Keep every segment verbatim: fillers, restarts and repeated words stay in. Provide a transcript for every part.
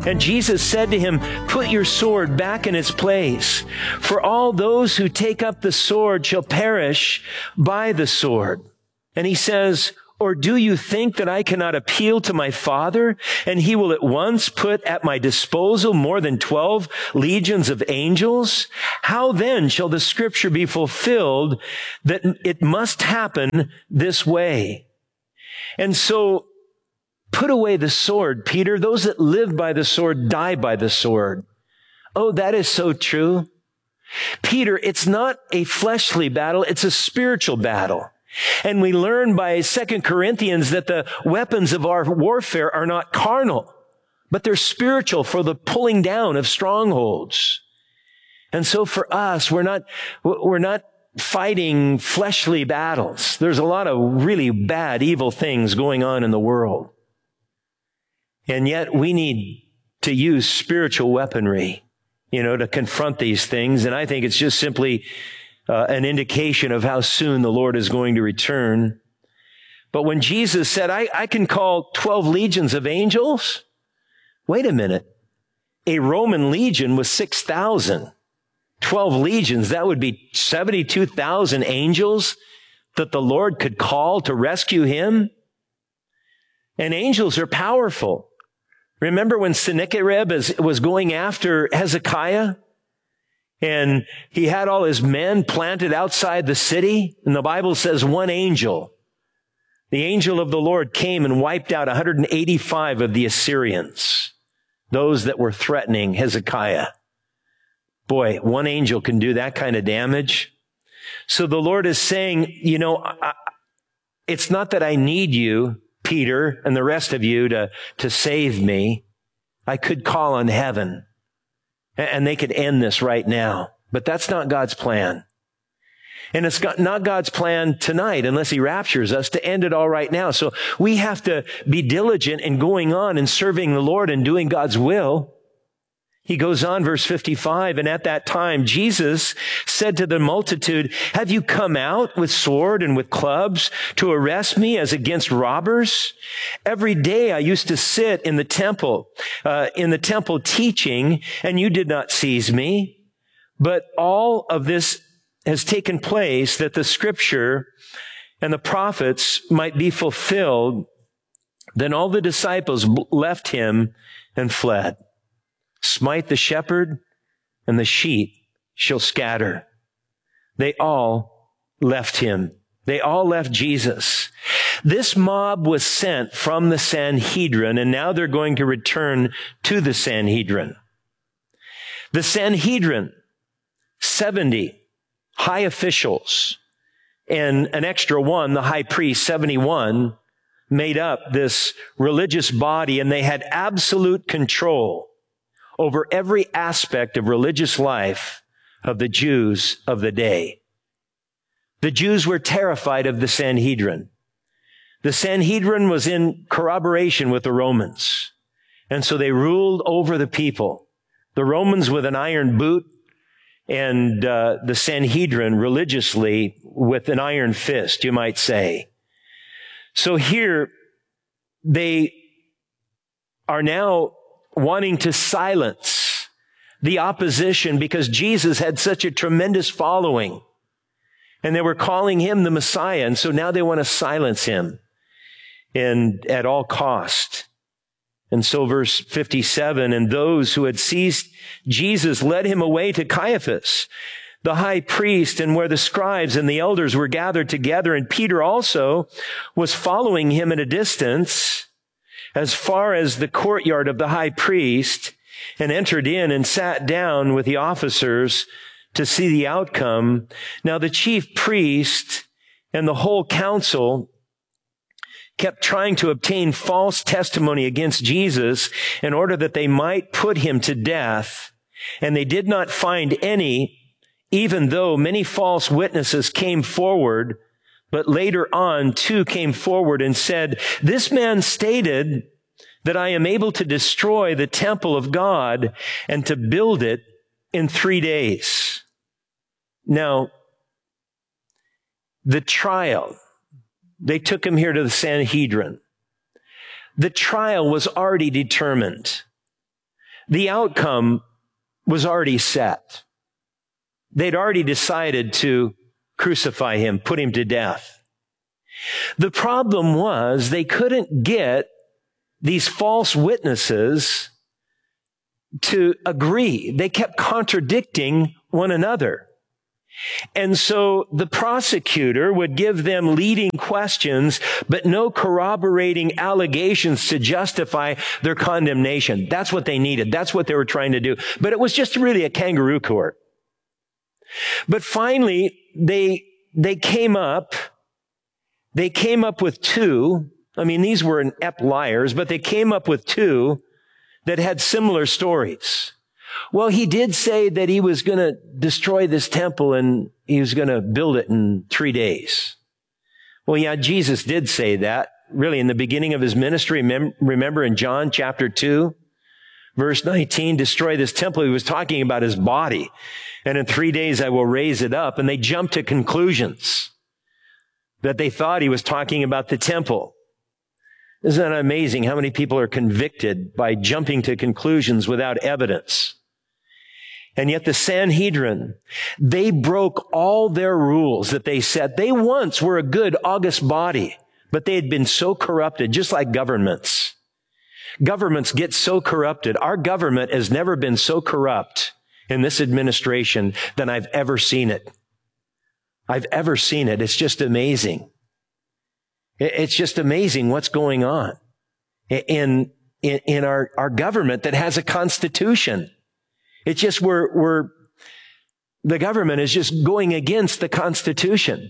And Jesus said to him, put your sword back in its place, for all those who take up the sword shall perish by the sword. And he says, or do you think that I cannot appeal to my Father, and he will at once put at my disposal more than twelve legions of angels? How then shall the scripture be fulfilled that it must happen this way? And so, put away the sword, Peter. Those that live by the sword die by the sword. Oh, that is so true. Peter, it's not a fleshly battle, it's a spiritual battle. And we learn by Second Corinthians that the weapons of our warfare are not carnal, but they're spiritual for the pulling down of strongholds. And so for us, we're not, we're not fighting fleshly battles. There's a lot of really bad, evil things going on in the world. And yet we need to use spiritual weaponry, you know, to confront these things. And I think it's just simply uh, an indication of how soon the Lord is going to return. But when Jesus said, I, I can call twelve legions of angels, wait a minute. A Roman legion was six thousand. twelve legions, that would be seventy-two thousand angels that the Lord could call to rescue him. And angels are powerful. Remember when Sennacherib was going after Hezekiah? And he had all his men planted outside the city. And the Bible says one angel, the angel of the Lord, came and wiped out one hundred eighty-five of the Assyrians, those that were threatening Hezekiah. Boy, one angel can do that kind of damage. So the Lord is saying, you know, I, it's not that I need you, Peter, and the rest of you to, to save me. I could call on heaven and they could end this right now. But that's not God's plan. And it's not God's plan tonight, unless he raptures us, to end it all right now. So we have to be diligent in going on and serving the Lord and doing God's will. He goes on, verse fifty-five, and at that time, Jesus said to the multitude, have you come out with sword and with clubs to arrest me as against robbers? Every day I used to sit in the temple, uh, in the temple teaching, and you did not seize me. But all of this has taken place that the scripture and the prophets might be fulfilled. Then all the disciples left him and fled. Smite the shepherd, and the sheep shall scatter. They all left him. They all left Jesus. This mob was sent from the Sanhedrin, and now they're going to return to the Sanhedrin. The Sanhedrin, seventy high officials, and an extra one, the high priest, seventy-one, made up this religious body, and they had absolute control over every aspect of religious life of the Jews of the day. The Jews were terrified of the Sanhedrin. The Sanhedrin was in corroboration with the Romans, and so they ruled over the people. The Romans with an iron boot, and uh, the Sanhedrin religiously with an iron fist, you might say. So here, they are now wanting to silence the opposition because Jesus had such a tremendous following. And they were calling him the Messiah. And so now they want to silence him, and at all cost. And so verse fifty-seven, and those who had seized Jesus led him away to Caiaphas, the high priest, and where the scribes and the elders were gathered together. And Peter also was following him at a distance, as far as the courtyard of the high priest, and entered in and sat down with the officers to see the outcome. Now the chief priest and the whole council kept trying to obtain false testimony against Jesus in order that they might put him to death. And they did not find any, even though many false witnesses came forward. But later on, two came forward and said, this man stated that I am able to destroy the temple of God and to build it in three days. Now, the trial, they took him here to the Sanhedrin. The trial was already determined. the outcome was already set. They'd already decided to crucify him, put him to death. The problem was they couldn't get these false witnesses to agree. They kept contradicting one another. And so the prosecutor would give them leading questions, but no corroborating allegations to justify their condemnation. That's what they needed. That's what they were trying to do. But it was just really a kangaroo court. But finally, they, they came up, they came up with two. I mean, these were inept liars, but they came up with two that had similar stories. Well, he did say that he was going to destroy this temple and he was going to build it in three days. Well, yeah, Jesus did say that, really, in the beginning of his ministry. Remember in John chapter two, verse nineteen, destroy this temple. He was talking about his body. And in three days I will raise it up. And they jumped to conclusions that they thought he was talking about the temple. Isn't that amazing how many people are convicted by jumping to conclusions without evidence? And yet the Sanhedrin, they broke all their rules that they set. They once were a good, august body, but they had been so corrupted, just like governments. Governments get so corrupted. Our government has never been so corrupt in this administration than I've ever seen it. I've ever seen it. It's just amazing. It's just amazing what's going on in, in, in our, our government that has a constitution. It's just we're, we're, the government is just going against the Constitution.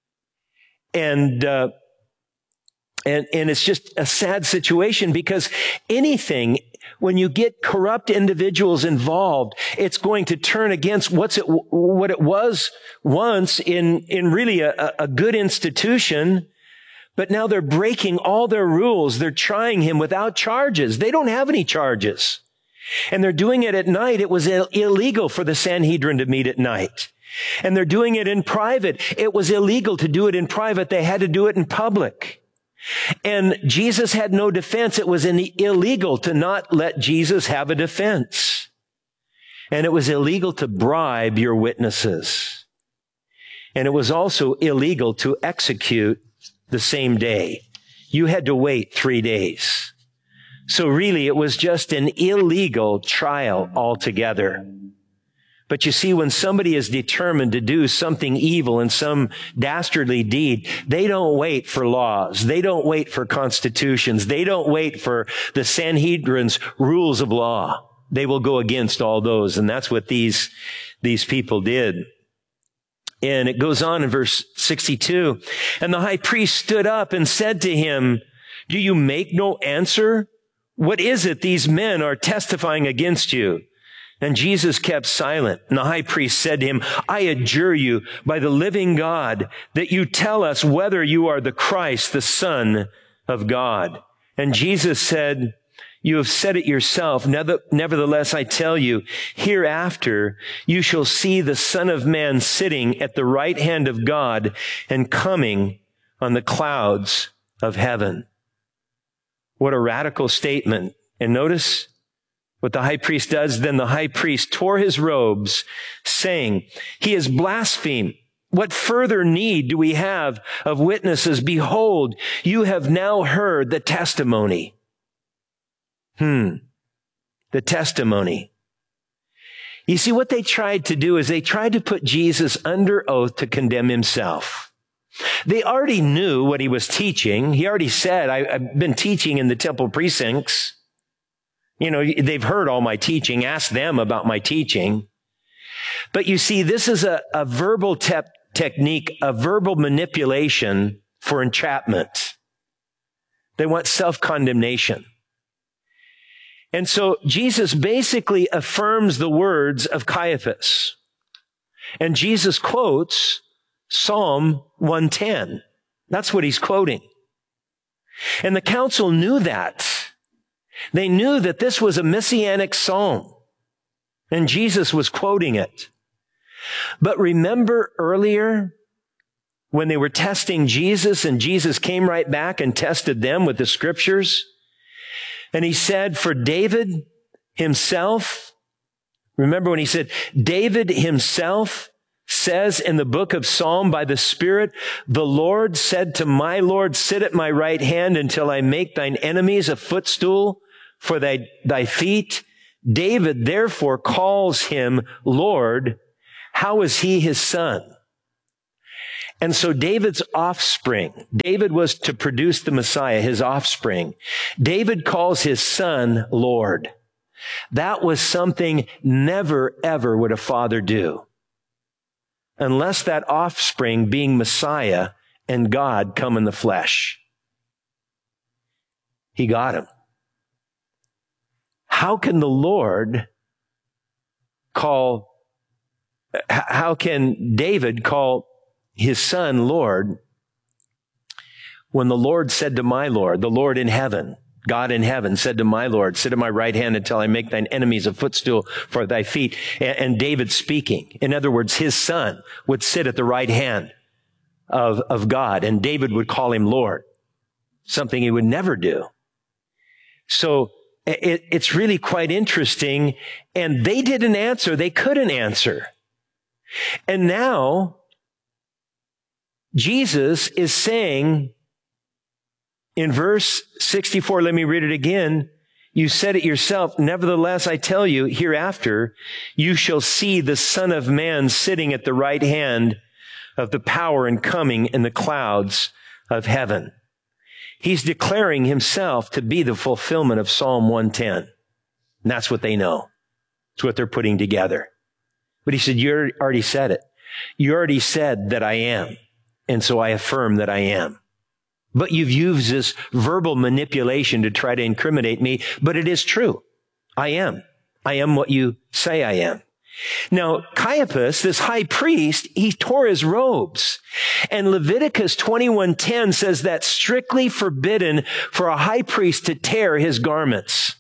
And, uh, and, and it's just a sad situation because anything, when you get corrupt individuals involved, it's going to turn against what's it, what it was once in, in really a, a good institution. But now they're breaking all their rules. They're trying him without charges. They don't have any charges. And they're doing it at night. It was Ill- illegal for the Sanhedrin to meet at night. And they're doing it in private. It was illegal to do it in private. They had to do it in public. And Jesus had no defense. It was in- illegal to not let Jesus have a defense. And it was illegal to bribe your witnesses. And it was also illegal to execute the same day. You had to wait three days. So really, it was just an illegal trial altogether. But you see, when somebody is determined to do something evil and some dastardly deed, they don't wait for laws. They don't wait for constitutions. They don't wait for the Sanhedrin's rules of law. They will go against all those. And that's what these, these people did. And it goes on in verse sixty-two. And the high priest stood up and said to him, do you make no answer? What is it these men are testifying against you? And Jesus kept silent. And the high priest said to him, I adjure you by the living God that you tell us whether you are the Christ, the Son of God. And Jesus said, you have said it yourself. Nevertheless, I tell you, hereafter you shall see the Son of Man sitting at the right hand of God and coming on the clouds of heaven. What a radical statement. And notice what the high priest does. Then the high priest tore his robes, saying, he has blasphemed. What further need do we have of witnesses? Behold, you have now heard the testimony. Hmm. The testimony. You see, what they tried to do is they tried to put Jesus under oath to condemn himself. They already knew what he was teaching. He already said, I, I've been teaching in the temple precincts. You know, they've heard all my teaching. Ask them about my teaching. But you see, this is a, a verbal te- technique, a verbal manipulation for entrapment. They want self-condemnation. And so Jesus basically affirms the words of Caiaphas. And Jesus quotes Psalm one ten. That's what he's quoting. And the council knew that. They knew that this was a messianic psalm. And Jesus was quoting it. But remember earlier when they were testing Jesus and Jesus came right back and tested them with the scriptures? And he said, for David himself, remember when he said, David himself says in the book of Psalm by the Spirit, the Lord said to my Lord, sit at my right hand until I make thine enemies a footstool for thy, thy feet. David therefore calls him Lord. How is he his son? And so David's offspring, David was to produce the Messiah, his offspring. David calls his son Lord. That was something never, ever would a father do unless that offspring being Messiah and God come in the flesh. He got him. How can the Lord call, how can David call his son Lord when the Lord said to my Lord, the Lord in heaven, God in heaven said to my Lord, sit at my right hand until I make thine enemies a footstool for thy feet. And David speaking. In other words, his son would sit at the right hand of, of God, and David would call him Lord, something he would never do. So it, it's really quite interesting. And they didn't answer. They couldn't answer. And now Jesus is saying, in verse sixty-four, let me read it again. You said it yourself. Nevertheless, I tell you, hereafter, you shall see the Son of Man sitting at the right hand of the power and coming in the clouds of heaven. He's declaring himself to be the fulfillment of Psalm one ten. And that's what they know. It's what they're putting together. But he said, you already said it. You already said that I am. And so I affirm that I am. But you've used this verbal manipulation to try to incriminate me, but it is true. I am. I am what you say I am. Now, Caiaphas, this high priest, he tore his robes. And Leviticus twenty-one ten says that's strictly forbidden for a high priest to tear his garments.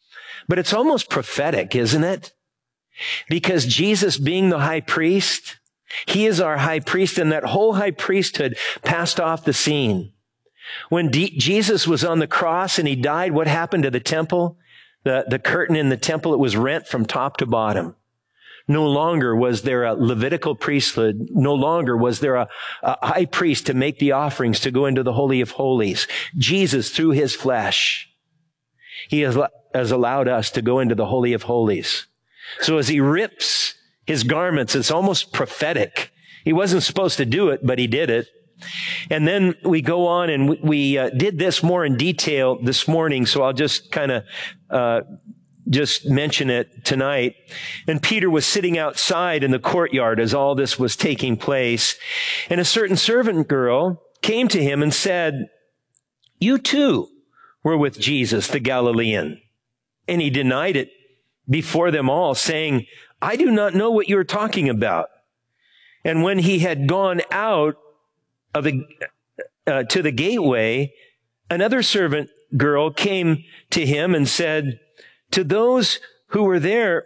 But it's almost prophetic, isn't it? Because Jesus being the high priest, he is our high priest, and that whole high priesthood passed off the scene. When D- Jesus was on the cross and he died, what happened to the temple? The, the curtain in the temple, it was rent from top to bottom. No longer was there a Levitical priesthood. No longer was there a, a high priest to make the offerings to go into the Holy of Holies. Jesus, through his flesh, he has, has allowed us to go into the Holy of Holies. So as he rips his garments, it's almost prophetic. He wasn't supposed to do it, but he did it. And then we go on and we, we uh, did this more in detail this morning, so I'll just kind of uh just mention it tonight. And Peter was sitting outside in the courtyard as all this was taking place. And a certain servant girl came to him and said, you too were with Jesus, the Galilean. And he denied it before them all, saying, I do not know what you're talking about. And when he had gone out of the, uh, to the gateway, another servant girl came to him and said, to those who were there,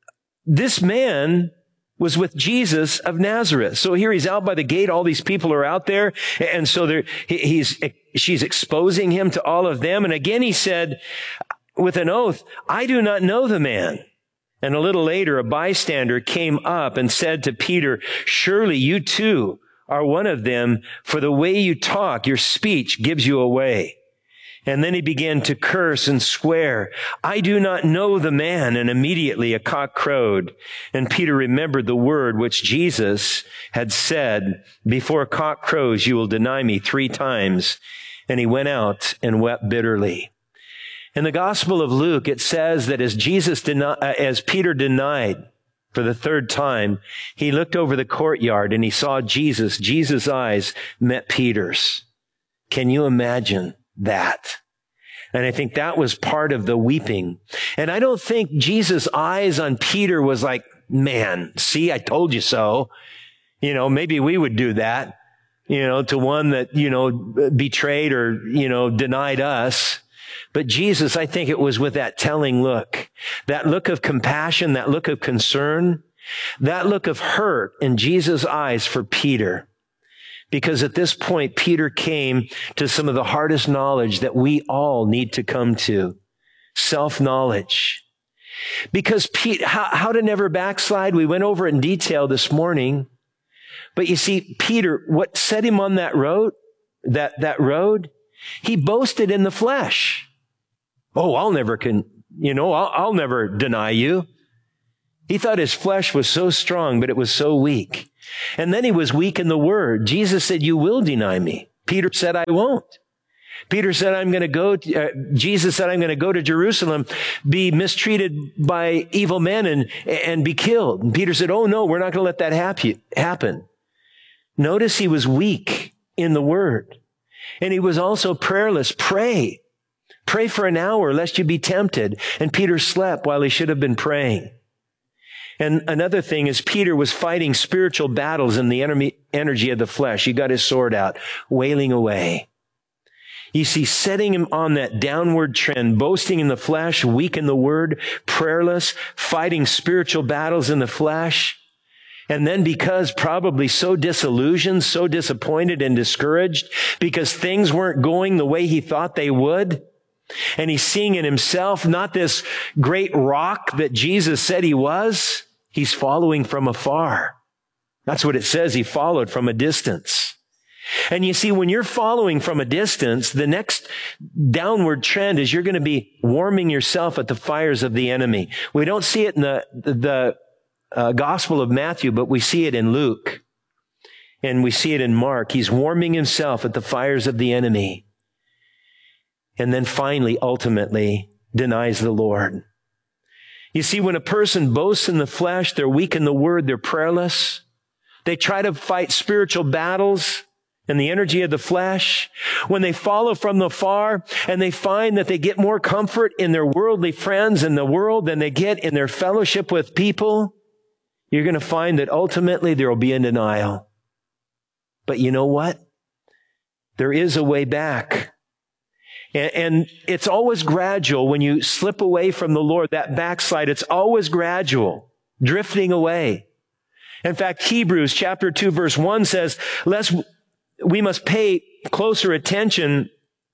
this man was with Jesus of Nazareth. So here he's out by the gate. All these people are out there. And so they're, he's, she's exposing him to all of them. And again, he said with an oath, I do not know the man. And a little later, a bystander came up and said to Peter, surely you too are one of them, for the way you talk, your speech gives you away. And then he began to curse and swear, I do not know the man. And immediately a cock crowed. And Peter remembered the word which Jesus had said, before a cock crows, you will deny me three times. And he went out and wept bitterly. In the Gospel of Luke, it says that as Jesus deni- uh, as Peter denied for the third time, he looked over the courtyard and he saw Jesus. Jesus' eyes met Peter's. Can you imagine that? And I think that was part of the weeping. And I don't think Jesus' eyes on Peter was like, man, see, I told you so. You know, maybe we would do that, you know, to one that, you know, betrayed or, you know, denied us. But Jesus, I think it was with that telling look, that look of compassion, that look of concern, that look of hurt in Jesus' eyes for Peter. Because at this point, Peter came to some of the hardest knowledge that we all need to come to. Self-knowledge. Because Pete, how, how to never backslide, we went over it in detail this morning. But you see, Peter, what set him on that road, that, that road, he boasted in the flesh. Oh, I'll never can, you know, I'll, I'll never deny you. He thought his flesh was so strong, but it was so weak. And then he was weak in the word. Jesus said, you will deny me. Peter said, I won't. Peter said, I'm going to go, to, uh, Jesus said, I'm going to go to Jerusalem, be mistreated by evil men and, and be killed. And Peter said, oh no, we're not going to let that happen. happen. Notice he was weak in the word. And he was also prayerless. Pray. Pray for an hour lest you be tempted. And Peter slept while he should have been praying. And another thing is Peter was fighting spiritual battles in the enemy, energy of the flesh. He got his sword out, wailing away. You see, setting him on that downward trend, boasting in the flesh, weak in the word, prayerless, fighting spiritual battles in the flesh. And then because probably so disillusioned, so disappointed and discouraged because things weren't going the way he thought they would. And he's seeing in himself not this great rock that Jesus said he was. He's following from afar. That's what it says. He followed from a distance. And you see, when you're following from a distance, the next downward trend is you're going to be warming yourself at the fires of the enemy. We don't see it in the, the, the uh, Gospel of Matthew, but we see it in Luke. And we see it in Mark. He's warming himself at the fires of the enemy. And then finally, ultimately, denies the Lord. You see, when a person boasts in the flesh, they're weak in the word, they're prayerless. They try to fight spiritual battles in the energy of the flesh. When they follow from the far and they find that they get more comfort in their worldly friends in the world than they get in their fellowship with people, you're going to find that ultimately there will be a denial. But you know what? There is a way back. And it's always gradual when you slip away from the Lord, that backslide, it's always gradual, drifting away. In fact, Hebrews chapter two verse one says, lest we must pay closer attention,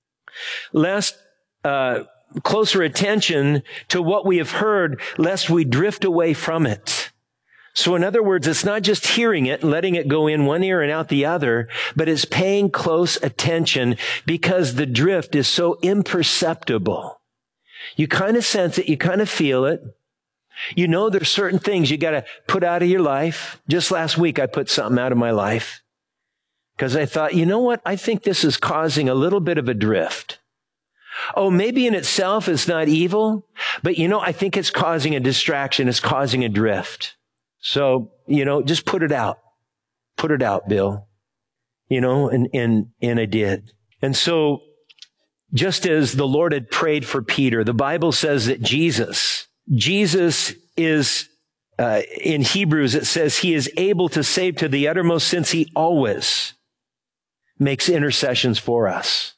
lest, uh, closer attention to what we have heard, lest we drift away from it. So in other words, it's not just hearing it and letting it go in one ear and out the other, but it's paying close attention because the drift is so imperceptible. You kind of sense it. You kind of feel it. You know there's certain things you got to put out of your life. Just last week, I put something out of my life because I thought, you know what? I think this is causing a little bit of a drift. Oh, maybe in itself it's not evil, but you know, I think it's causing a distraction. It's causing a drift. So, you know, just put it out. Put it out, Bill. You know, and, and, and I did. And so, just as the Lord had prayed for Peter, the Bible says that Jesus, Jesus is, uh, in Hebrews, it says he is able to save to the uttermost since he always makes intercessions for us.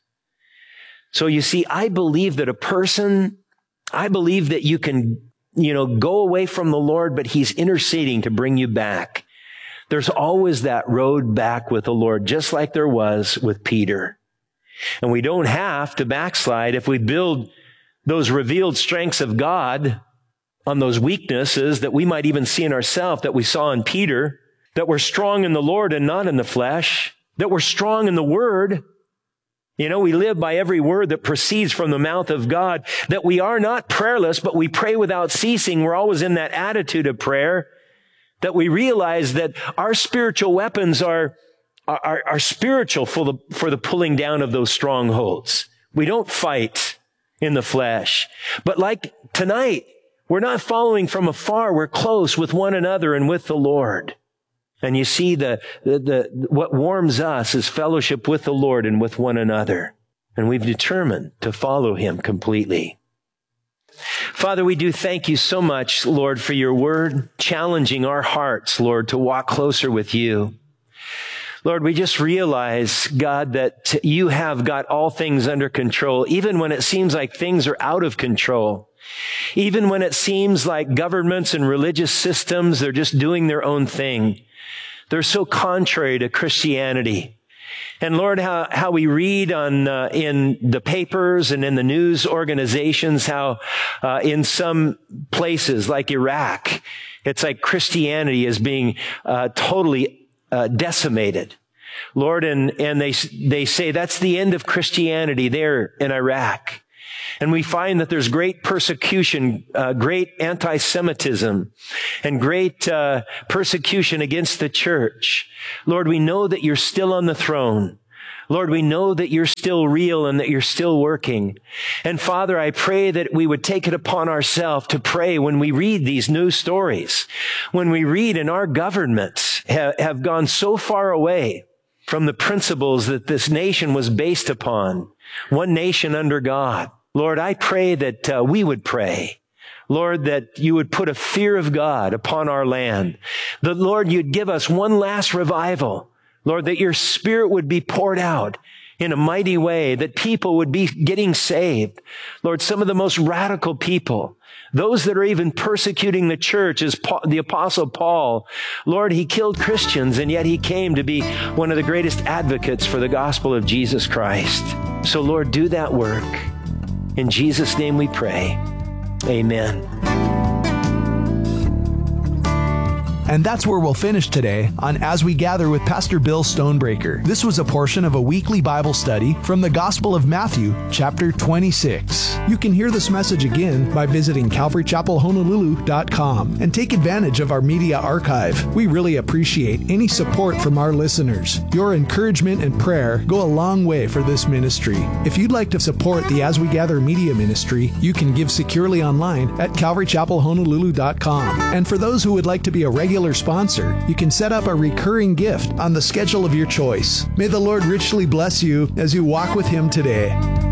So you see, I believe that a person, I believe that you can you know, go away from the Lord, but he's interceding to bring you back. There's always that road back with the Lord, just like there was with Peter. And we don't have to backslide if we build those revealed strengths of God on those weaknesses that we might even see in ourselves, that we saw in Peter, that we're strong in the Lord and not in the flesh, that we're strong in the Word. You know, we live by every word that proceeds from the mouth of God, that we are not prayerless, but we pray without ceasing. We're always in that attitude of prayer, that we realize that our spiritual weapons are, are, are spiritual for the, for the pulling down of those strongholds. We don't fight in the flesh. But like tonight, we're not following from afar. We're close with one another and with the Lord. And you see, the, the, the, what warms us is fellowship with the Lord and with one another. And we've determined to follow him completely. Father, we do thank you so much, Lord, for your word, challenging our hearts, Lord, to walk closer with you. Lord, we just realize, God, that you have got all things under control, even when it seems like things are out of control. Even when it seems like governments and religious systems, they're just doing their own thing. They're so contrary to Christianity. And Lord, how, how we read on, uh, in the papers and in the news organizations, how, uh, in some places like Iraq, it's like Christianity is being, uh, totally, uh, decimated. Lord, and, and they, they say that's the end of Christianity there in Iraq. And we find that there's great persecution, uh, great anti-Semitism, and great uh, persecution against the church. Lord, we know that you're still on the throne. Lord, we know that you're still real and that you're still working. And Father, I pray that we would take it upon ourselves to pray when we read these news stories, when we read and our governments ha- have gone so far away from the principles that this nation was based upon, one nation under God. Lord, I pray that uh, we would pray. Lord, that you would put a fear of God upon our land. That, Lord, you'd give us one last revival. Lord, that your Spirit would be poured out in a mighty way, that people would be getting saved. Lord, some of the most radical people, those that are even persecuting the church, as Paul, the Apostle Paul, Lord, he killed Christians, and yet he came to be one of the greatest advocates for the gospel of Jesus Christ. So, Lord, do that work. In Jesus' name we pray. Amen. And that's where we'll finish today on As We Gather with Pastor Bill Stonebreaker. This was a portion of a weekly Bible study from the Gospel of Matthew, chapter twenty-six. You can hear this message again by visiting calvary chapel honolulu dot com and take advantage of our media archive. We really appreciate any support from our listeners. Your encouragement and prayer go a long way for this ministry. If you'd like to support the As We Gather media ministry, you can give securely online at calvary chapel honolulu dot com. And for those who would like to be a regular sponsor, you can set up a recurring gift on the schedule of your choice. May the Lord richly bless you as you walk with Him today.